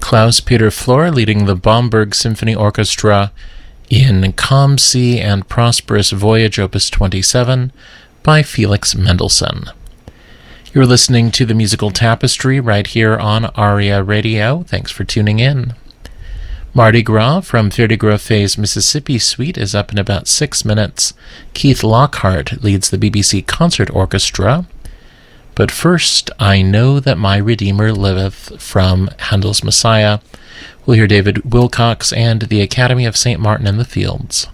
Klaus-Peter Flor leading the Bamberg Symphony Orchestra in Calm Sea and Prosperous Voyage, Opus 27, by Felix Mendelssohn. You're listening to the Musical Tapestry right here on ARIA Radio. Thanks for tuning in. Mardi Gras from Feu de Groffet's Mississippi Suite is up in about 6 minutes. Keith Lockhart leads the BBC Concert Orchestra. But first, I Know That My Redeemer Liveth from Handel's Messiah. We'll hear David Wilcox and the Academy of St. Martin in the Fields.